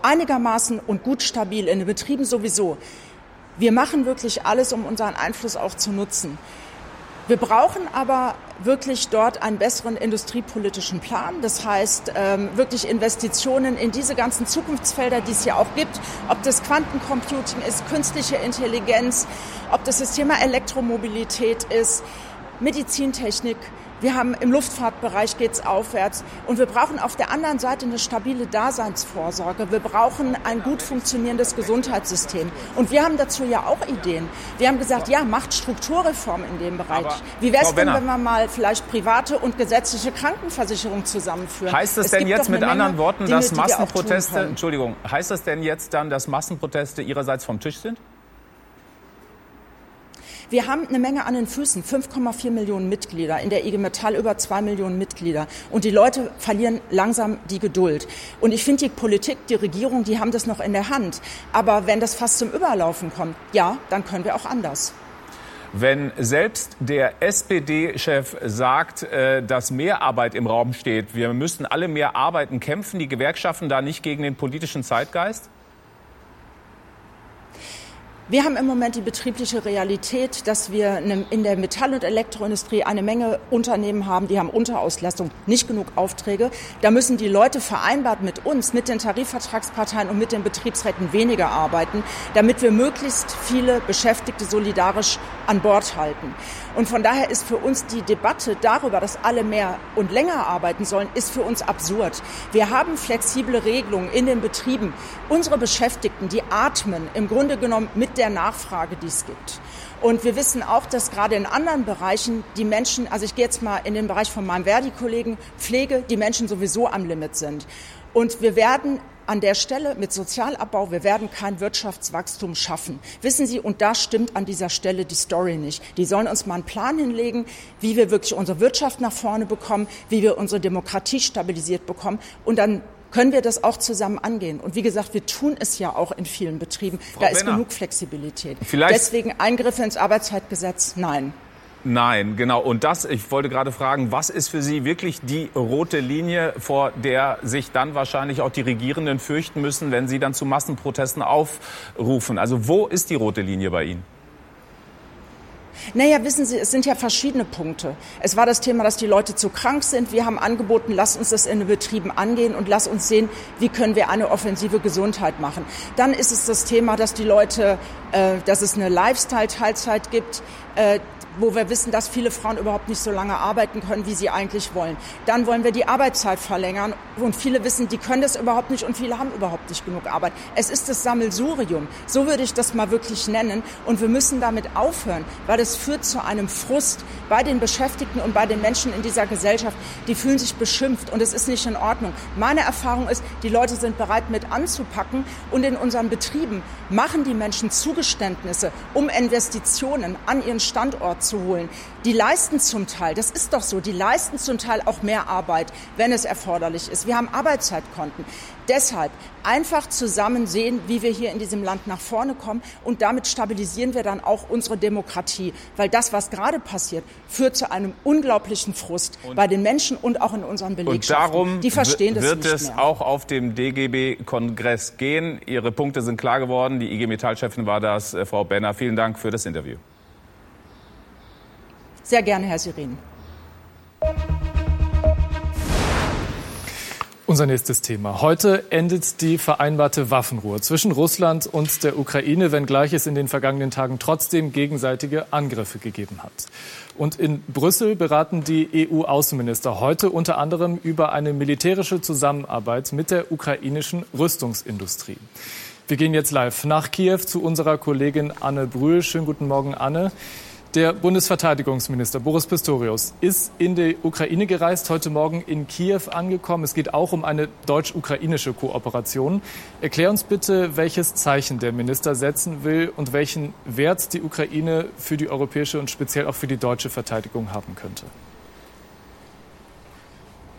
einigermaßen und gut stabil, in den Betrieben sowieso. Wir machen wirklich alles, um unseren Einfluss auch zu nutzen. Wir brauchen aber wirklich dort einen besseren industriepolitischen Plan. Das heißt, wirklich Investitionen in diese ganzen Zukunftsfelder, die es ja auch gibt. Ob das Quantencomputing ist, künstliche Intelligenz, ob das Thema Elektromobilität ist, Medizintechnik. Wir haben im Luftfahrtbereich geht's aufwärts. Und wir brauchen auf der anderen Seite eine stabile Daseinsvorsorge. Wir brauchen ein gut funktionierendes Gesundheitssystem. Und wir haben dazu ja auch Ideen. Wir haben gesagt, ja, macht Strukturreform in dem Bereich. Aber wie wäre es denn, wenn wir mal vielleicht private und gesetzliche Krankenversicherung zusammenführen? Heißt es denn jetzt mit anderen Worten, dass Massenproteste, Entschuldigung, heißt das denn jetzt dann, dass Massenproteste Ihrerseits vom Tisch sind? Wir haben eine Menge an den Füßen, 5,4 Millionen Mitglieder, in der IG Metall über 2 Millionen Mitglieder. Und die Leute verlieren langsam die Geduld. Und ich finde, die Politik, die Regierung, die haben das noch in der Hand. Aber wenn das fast zum Überlaufen kommt, ja, dann können wir auch anders. Wenn selbst der SPD-Chef sagt, dass mehr Arbeit im Raum steht, wir müssen alle mehr arbeiten, kämpfen die Gewerkschaften da nicht gegen den politischen Zeitgeist? Wir haben im Moment die betriebliche Realität, dass wir in der Metall- und Elektroindustrie eine Menge Unternehmen haben, die haben Unterauslastung, nicht genug Aufträge. Da müssen die Leute vereinbart mit uns, mit den Tarifvertragsparteien und mit den Betriebsräten weniger arbeiten, damit wir möglichst viele Beschäftigte solidarisch an Bord halten. Und von daher ist für uns die Debatte darüber, dass alle mehr und länger arbeiten sollen, ist für uns absurd. Wir haben flexible Regelungen in den Betrieben. Unsere Beschäftigten, die atmen im Grunde genommen mit der Nachfrage, die es gibt. Und wir wissen auch, dass gerade in anderen Bereichen die Menschen, also ich gehe jetzt mal in den Bereich von meinem Verdi-Kollegen, Pflege, die Menschen sowieso am Limit sind. Und wir werden an der Stelle mit Sozialabbau, wir werden kein Wirtschaftswachstum schaffen. Wissen Sie, und da stimmt an dieser Stelle die Story nicht. Die sollen uns mal einen Plan hinlegen, wie wir wirklich unsere Wirtschaft nach vorne bekommen, wie wir unsere Demokratie stabilisiert bekommen. Und dann können wir das auch zusammen angehen. Und wie gesagt, wir tun es ja auch in vielen Betrieben. Da ist genug Flexibilität. Deswegen Eingriffe ins Arbeitszeitgesetz, nein. Nein, genau. Und ich wollte gerade fragen, was ist für Sie wirklich die rote Linie, vor der sich dann wahrscheinlich auch die Regierenden fürchten müssen, wenn sie dann zu Massenprotesten aufrufen? Also wo ist die rote Linie bei Ihnen? Naja, wissen Sie, es sind ja verschiedene Punkte. Es war das Thema, dass die Leute zu krank sind. Wir haben angeboten, lasst uns das in den Betrieben angehen und lasst uns sehen, wie können wir eine offensive Gesundheit machen. Dann ist es das Thema, dass die Leute, dass es eine Lifestyle-Teilzeit gibt, wo wir wissen, dass viele Frauen überhaupt nicht so lange arbeiten können, wie sie eigentlich wollen. Dann wollen wir die Arbeitszeit verlängern und viele wissen, die können das überhaupt nicht und viele haben überhaupt nicht genug Arbeit. Es ist das Sammelsurium, so würde ich das mal wirklich nennen und wir müssen damit aufhören, weil es führt zu einem Frust bei den Beschäftigten und bei den Menschen in dieser Gesellschaft, die fühlen sich beschimpft und es ist nicht in Ordnung. Meine Erfahrung ist, die Leute sind bereit mit anzupacken und in unseren Betrieben machen die Menschen Zugeständnisse, um Investitionen an ihren Standort zu holen. Die leisten zum Teil, das ist doch so, die leisten zum Teil auch mehr Arbeit, wenn es erforderlich ist. Wir haben Arbeitszeitkonten. Deshalb einfach zusammen sehen, wie wir hier in diesem Land nach vorne kommen und damit stabilisieren wir dann auch unsere Demokratie. Weil das, was gerade passiert, führt zu einem unglaublichen Frust bei den Menschen und auch in unseren Belegschaften. Und darum die verstehen das wird nicht es mehr. auch auf dem DGB-Kongress gehen. Ihre Punkte sind klar geworden. Die IG Metall-Chefin war das, Frau Benner. Vielen Dank für das Interview. Sehr gerne, Herr Sirin. Unser nächstes Thema. Heute endet die vereinbarte Waffenruhe zwischen Russland und der Ukraine, wenngleich es in den vergangenen Tagen trotzdem gegenseitige Angriffe gegeben hat. Und in Brüssel beraten die EU-Außenminister heute unter anderem über eine militärische Zusammenarbeit mit der ukrainischen Rüstungsindustrie. Wir gehen jetzt live nach Kiew zu unserer Kollegin Anne Brühl. Schönen guten Morgen, Anne. Der Bundesverteidigungsminister Boris Pistorius ist in die Ukraine gereist, heute Morgen in Kiew angekommen. Es geht auch um eine deutsch-ukrainische Kooperation. Erklär uns bitte, welches Zeichen der Minister setzen will und welchen Wert die Ukraine für die europäische und speziell auch für die deutsche Verteidigung haben könnte.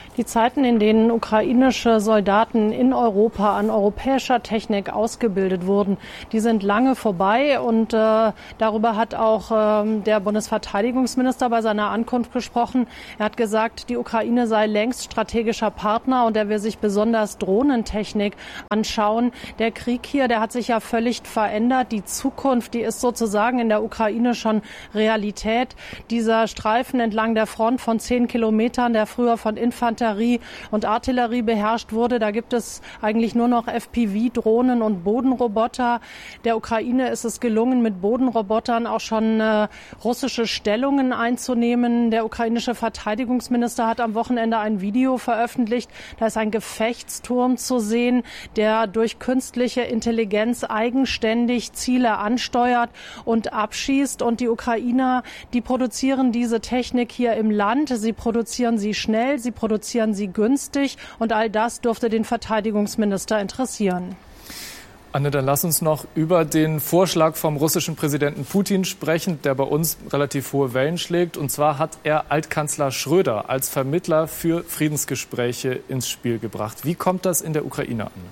Die Zeiten, in denen ukrainische Soldaten in Europa an europäischer Technik ausgebildet wurden, die sind lange vorbei. Und darüber hat auch der Bundesverteidigungsminister bei seiner Ankunft gesprochen. Er hat gesagt, die Ukraine sei längst strategischer Partner und er will sich besonders Drohnentechnik anschauen. Der Krieg hier, der hat sich ja völlig verändert. Die Zukunft, die ist sozusagen in der Ukraine schon Realität. Dieser Streifen entlang der Front von 10 Kilometern, der früher von Infanterie und Artillerie beherrscht wurde. Da gibt es eigentlich nur noch FPV-Drohnen und Bodenroboter. Der Ukraine ist es gelungen, mit Bodenrobotern auch schon russische Stellungen einzunehmen. Der ukrainische Verteidigungsminister hat am Wochenende ein Video veröffentlicht. Da ist ein Gefechtsturm zu sehen, der durch künstliche Intelligenz eigenständig Ziele ansteuert und abschießt. Und die Ukrainer, die produzieren diese Technik hier im Land. Sie produzieren sie schnell, sie produzieren sie günstig und all das dürfte den Verteidigungsminister interessieren. Anne, dann lass uns noch über den Vorschlag vom russischen Präsidenten Putin sprechen, der bei uns relativ hohe Wellen schlägt. Und zwar hat er Altkanzler Schröder als Vermittler für Friedensgespräche ins Spiel gebracht. Wie kommt das in der Ukraine an?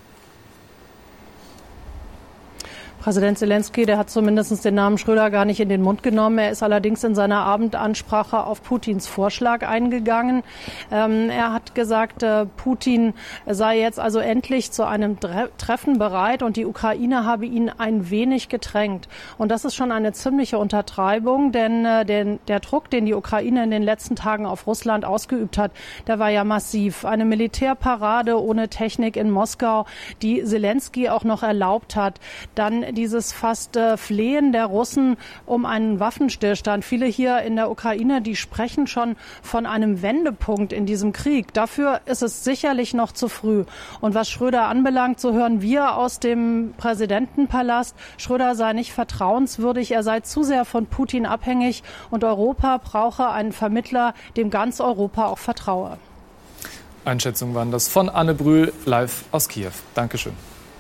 Präsident Zelensky, der hat zumindest den Namen Schröder gar nicht in den Mund genommen. Er ist allerdings in seiner Abendansprache auf Putins Vorschlag eingegangen. Er hat gesagt, Putin sei jetzt also endlich zu einem Treffen bereit und die Ukraine habe ihn ein wenig gedrängt. Und das ist schon eine ziemliche Untertreibung, denn der Druck, den die Ukraine in den letzten Tagen auf Russland ausgeübt hat, der war ja massiv. Eine Militärparade ohne Technik in Moskau, die Zelensky auch noch erlaubt hat. Dann dieses fast Flehen der Russen um einen Waffenstillstand. Viele hier in der Ukraine, die sprechen schon von einem Wendepunkt in diesem Krieg. Dafür ist es sicherlich noch zu früh. Und was Schröder anbelangt, so hören wir aus dem Präsidentenpalast, Schröder sei nicht vertrauenswürdig, er sei zu sehr von Putin abhängig und Europa brauche einen Vermittler, dem ganz Europa auch vertraue. Einschätzungen waren das von Anne Brühl live aus Kiew. Dankeschön.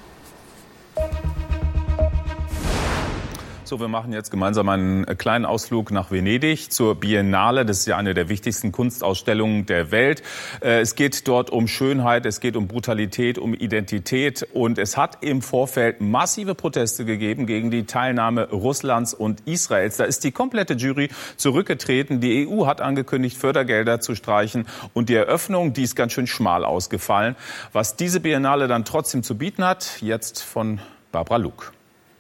So, wir machen jetzt gemeinsam einen kleinen Ausflug nach Venedig zur Biennale. Das ist ja eine der wichtigsten Kunstausstellungen der Welt. Es geht dort um Schönheit, es geht um Brutalität, um Identität. Und es hat im Vorfeld massive Proteste gegeben gegen die Teilnahme Russlands und Israels. Da ist die komplette Jury zurückgetreten. Die EU hat angekündigt, Fördergelder zu streichen. Und die Eröffnung, die ist ganz schön schmal ausgefallen. Was diese Biennale dann trotzdem zu bieten hat, jetzt von Barbara Luck.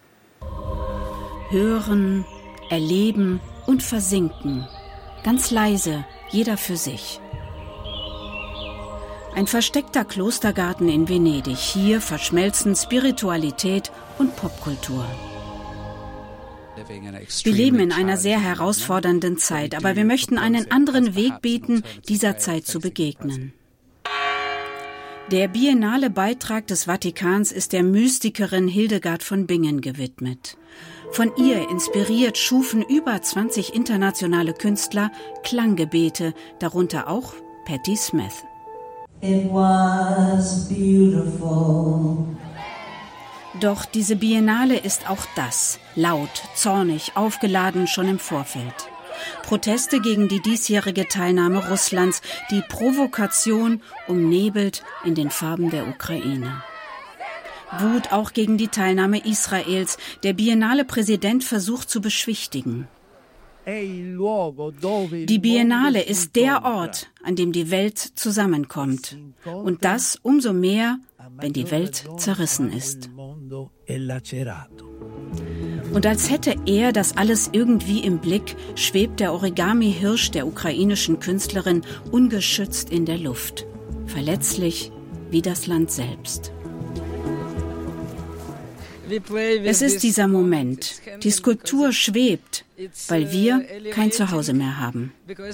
Hören, erleben und versinken. Ganz leise, jeder für sich. Ein versteckter Klostergarten in Venedig. Hier verschmelzen Spiritualität und Popkultur. Wir leben in einer sehr herausfordernden Zeit, aber wir möchten einen anderen Weg bieten, dieser Zeit zu begegnen. Der biennale Beitrag des Vatikans ist der Mystikerin Hildegard von Bingen gewidmet. Von ihr inspiriert schufen über 20 internationale Künstler Klanggebete, darunter auch Patti Smith. It was beautiful. Doch diese Biennale ist auch das, laut, zornig, aufgeladen schon im Vorfeld. Proteste gegen die diesjährige Teilnahme Russlands, die Provokation umnebelt in den Farben der Ukraine. Wut auch gegen die Teilnahme Israels. Der Biennale-Präsident versucht zu beschwichtigen. Die Biennale ist der Ort, an dem die Welt zusammenkommt. Und das umso mehr, wenn die Welt zerrissen ist. Und als hätte er das alles irgendwie im Blick, schwebt der Origami-Hirsch der ukrainischen Künstlerin ungeschützt in der Luft. Verletzlich wie das Land selbst. Es ist dieser Moment. Die Skulptur schwebt, weil wir kein Zuhause mehr haben.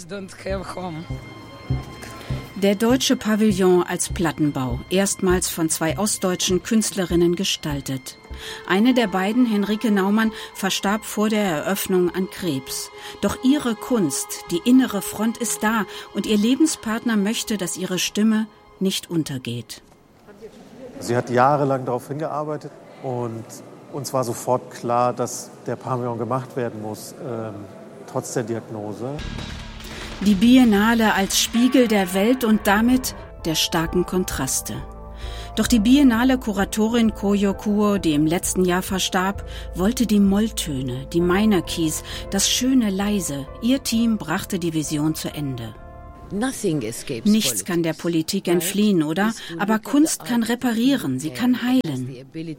Der deutsche Pavillon als Plattenbau, erstmals von 2 ostdeutschen Künstlerinnen gestaltet. Eine der beiden, Henrike Naumann, verstarb vor der Eröffnung an Krebs. Doch ihre Kunst, die innere Front ist da und ihr Lebenspartner möchte, dass ihre Stimme nicht untergeht. Sie hat jahrelang darauf hingearbeitet. Und uns war sofort klar, dass der Pavillon gemacht werden muss, trotz der Diagnose. Die Biennale als Spiegel der Welt und damit der starken Kontraste. Doch die Biennale-Kuratorin Ko Yokuo, die im letzten Jahr verstarb, wollte die Molltöne, die Minor Keys, das schöne Leise. Ihr Team brachte die Vision zu Ende. Nichts kann der Politik entfliehen, oder? Aber Kunst kann reparieren, sie kann heilen.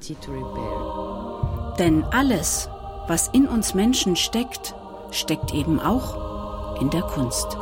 Denn alles, was in uns Menschen steckt, steckt eben auch in der Kunst.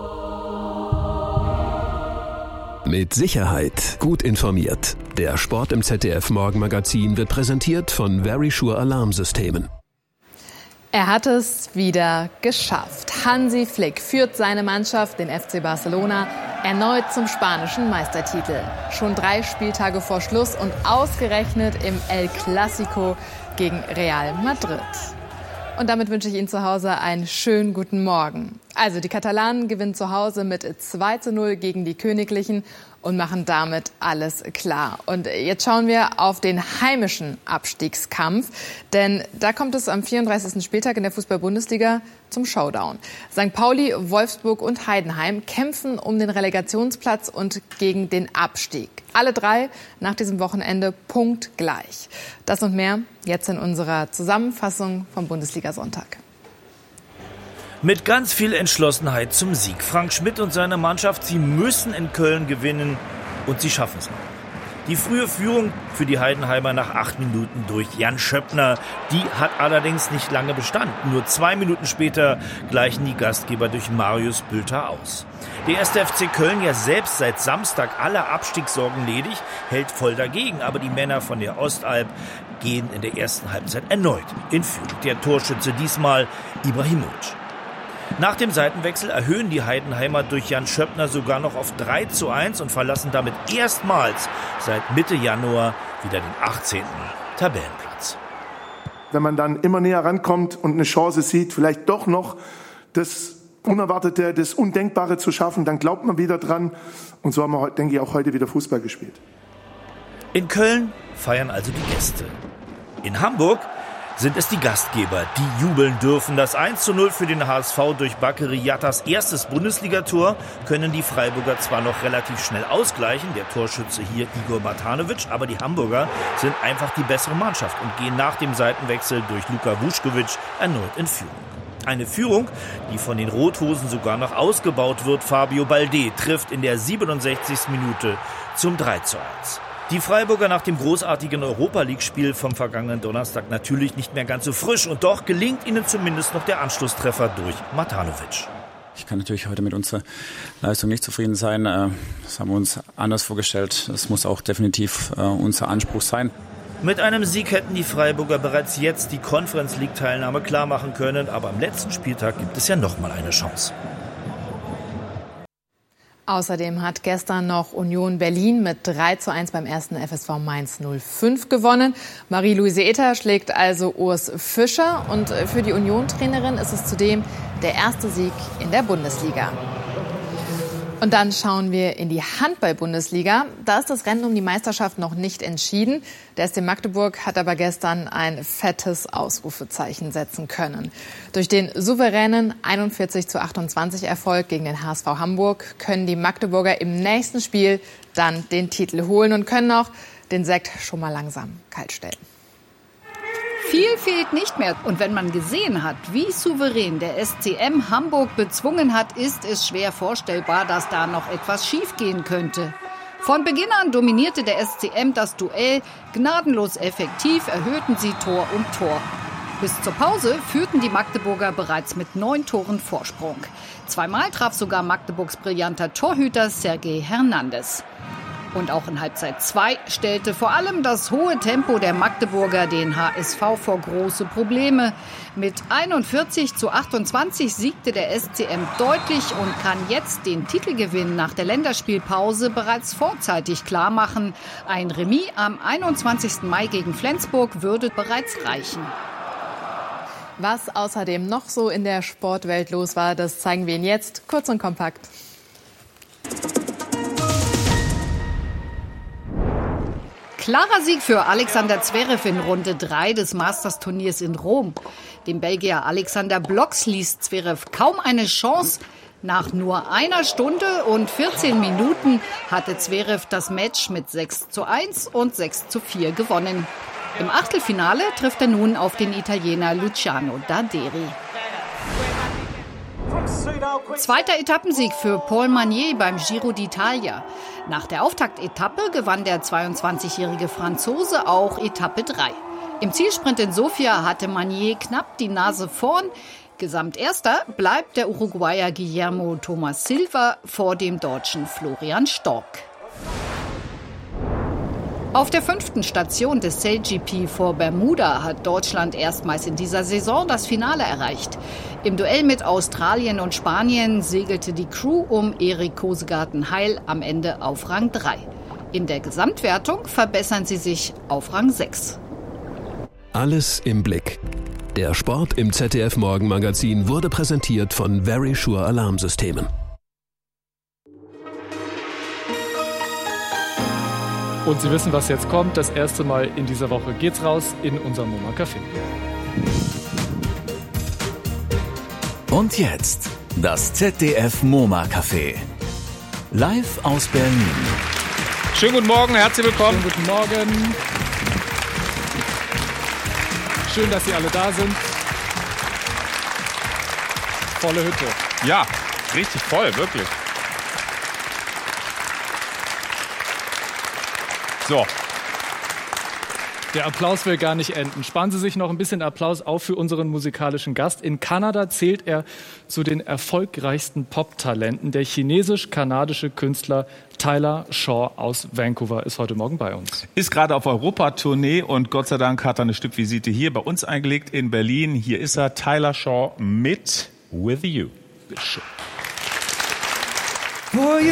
Mit Sicherheit gut informiert. Der Sport im ZDF Morgenmagazin wird präsentiert von Verisure Alarmsystemen. Er hat es wieder geschafft. Hansi Flick führt seine Mannschaft, den FC Barcelona, erneut zum spanischen Meistertitel. Schon 3 Spieltage vor Schluss und ausgerechnet im El Clásico gegen Real Madrid. Und damit wünsche ich Ihnen zu Hause einen schönen guten Morgen. Also die Katalanen gewinnen zu Hause mit 2:0 gegen die Königlichen und machen damit alles klar. Und jetzt schauen wir auf den heimischen Abstiegskampf, denn da kommt es am 34. Spieltag in der Fußball-Bundesliga zum Showdown. St. Pauli, Wolfsburg und Heidenheim kämpfen um den Relegationsplatz und gegen den Abstieg. Alle 3 nach diesem Wochenende punktgleich. Das und mehr jetzt in unserer Zusammenfassung vom Bundesliga-Sonntag. Mit ganz viel Entschlossenheit zum Sieg. Frank Schmidt und seine Mannschaft, sie müssen in Köln gewinnen und sie schaffen es. Die frühe Führung für die Heidenheimer nach 8 Minuten durch Jan Schöppner, die hat allerdings nicht lange bestanden. Nur 2 Minuten später gleichen die Gastgeber durch Marius Bülter aus. Der 1. FC Köln, ja selbst seit Samstag alle Abstiegssorgen ledig, hält voll dagegen. Aber die Männer von der Ostalb gehen in der ersten Halbzeit erneut in Führung. Der Torschütze diesmal Ibrahimovic. Nach dem Seitenwechsel erhöhen die Heidenheimer durch Jan Schöppner sogar noch auf 3:1 und verlassen damit erstmals seit Mitte Januar wieder den 18. Tabellenplatz. Wenn man dann immer näher rankommt und eine Chance sieht, vielleicht doch noch das Unerwartete, das Undenkbare zu schaffen, dann glaubt man wieder dran. Und so haben wir, denke ich, auch heute wieder Fußball gespielt. In Köln feiern also die Gäste. In Hamburg sind es die Gastgeber, die jubeln dürfen. Das 1:0 für den HSV durch Bakary Yattas erstes Bundesligator können die Freiburger zwar noch relativ schnell ausgleichen, der Torschütze hier Igor Matanovic, aber die Hamburger sind einfach die bessere Mannschaft und gehen nach dem Seitenwechsel durch Luka Vuskovic erneut in Führung. Eine Führung, die von den Rothosen sogar noch ausgebaut wird. Fabio Balde trifft in der 67. Minute zum 3:1. Die Freiburger nach dem großartigen Europa-League-Spiel vom vergangenen Donnerstag natürlich nicht mehr ganz so frisch. Und doch gelingt ihnen zumindest noch der Anschlusstreffer durch Matanovic. Ich kann natürlich heute mit unserer Leistung nicht zufrieden sein. Das haben wir uns anders vorgestellt. Das muss auch definitiv unser Anspruch sein. Mit einem Sieg hätten die Freiburger bereits jetzt die Conference-League-Teilnahme klar machen können. Aber am letzten Spieltag gibt es ja noch mal eine Chance. Außerdem hat gestern noch Union Berlin mit 3:1 beim 1. FSV Mainz 05 gewonnen. Marie-Louise Ether schlägt also Urs Fischer. Und für die Union-Trainerin ist es zudem der erste Sieg in der Bundesliga. Und dann schauen wir in die Handball-Bundesliga. Da ist das Rennen um die Meisterschaft noch nicht entschieden. Der SC Magdeburg hat aber gestern ein fettes Ausrufezeichen setzen können. Durch den souveränen 41:28 Erfolg gegen den HSV Hamburg können die Magdeburger im nächsten Spiel dann den Titel holen und können auch den Sekt schon mal langsam kalt stellen. Viel fehlt nicht mehr. Und wenn man gesehen hat, wie souverän der SCM Hamburg bezwungen hat, ist es schwer vorstellbar, dass da noch etwas schiefgehen könnte. Von Beginn an dominierte der SCM das Duell. Gnadenlos effektiv erhöhten sie Tor um Tor. Bis zur Pause führten die Magdeburger bereits mit 9 Toren Vorsprung. 2-mal traf sogar Magdeburgs brillanter Torhüter Sergei Hernandez. Und auch in Halbzeit 2 stellte vor allem das hohe Tempo der Magdeburger den HSV vor große Probleme. Mit 41:28 siegte der SCM deutlich und kann jetzt den Titelgewinn nach der Länderspielpause bereits vorzeitig klarmachen. Ein Remis am 21. Mai gegen Flensburg würde bereits reichen. Was außerdem noch so in der Sportwelt los war, das zeigen wir Ihnen jetzt kurz und kompakt. Klarer Sieg für Alexander Zverev in Runde 3 des Masters-Turniers in Rom. Dem Belgier Alexander Blocks ließ Zverev kaum eine Chance. Nach nur 1 Stunde und 14 Minuten hatte Zverev das Match mit 6:1 und 6:4 gewonnen. Im Achtelfinale trifft er nun auf den Italiener Luciano Darderi. Zweiter Etappensieg für Paul Magnier beim Giro d'Italia. Nach der Auftaktetappe gewann der 22-jährige Franzose auch Etappe 3. Im Zielsprint in Sofia hatte Magnier knapp die Nase vorn. Gesamterster bleibt der Uruguayer Guillermo Thomas Silva vor dem Deutschen Florian Stork. Auf der 5. Station des SailGP vor Bermuda hat Deutschland erstmals in dieser Saison das Finale erreicht. Im Duell mit Australien und Spanien segelte die Crew um Erik Kosegarten-Heil am Ende auf Rang 3. In der Gesamtwertung verbessern sie sich auf Rang 6. Alles im Blick. Der Sport im ZDF Morgenmagazin wurde präsentiert von Verisure Alarmsystemen. Und Sie wissen, was jetzt kommt. Das erste Mal in dieser Woche geht's raus in unser MoMA Café. Und jetzt das ZDF MoMA Café. Live aus Berlin. Schönen guten Morgen, herzlich willkommen. Schönen guten Morgen. Schön, dass Sie alle da sind. Volle Hütte. Ja, richtig voll, wirklich. So. Der Applaus will gar nicht enden. Sparen Sie sich noch ein bisschen Applaus auf für unseren musikalischen Gast. In Kanada zählt er zu den erfolgreichsten Pop-Talenten. Der chinesisch-kanadische Künstler Tyler Shaw aus Vancouver ist heute Morgen bei uns. Ist gerade auf Europatournee und Gott sei Dank hat er eine Stippvisite hier bei uns eingelegt in Berlin. Hier ist er, Tyler Shaw mit With You. Bitte schön. For you